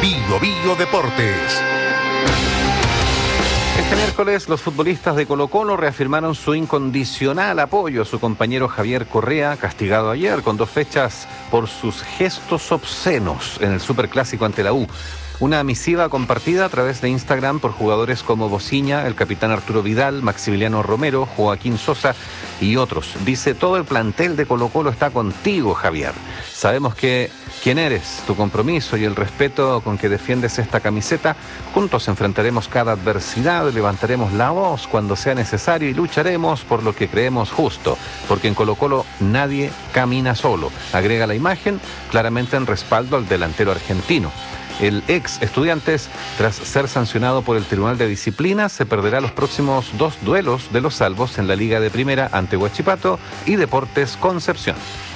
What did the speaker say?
Bio Bio Deportes. Este miércoles los futbolistas de Colo-Colo reafirmaron su incondicional apoyo a su compañero Javier Correa, castigado ayer con 2 fechas por sus gestos obscenos en el Superclásico ante la U. Una misiva compartida a través de Instagram por jugadores como Bociña, el capitán Arturo Vidal, Maximiliano Romero, Joaquín Sosa y otros. Dice: todo el plantel de Colo-Colo está contigo, Javier. Sabemos que quién eres, tu compromiso y el respeto con que defiendes esta camiseta. Juntos enfrentaremos cada adversidad, levantaremos la voz cuando sea necesario y lucharemos por lo que creemos justo, porque en Colo-Colo nadie camina solo. Agrega la imagen, claramente en respaldo al delantero argentino. El ex Estudiantes, tras ser sancionado por el Tribunal de Disciplina, se perderá los próximos 2 duelos de los salvos en la Liga de Primera ante Huachipato y Deportes Concepción.